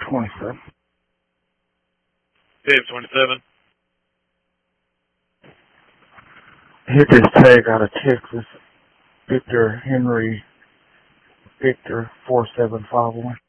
27. Dave 27. Hit this tag out of Texas. Victor Henry Victor 4751.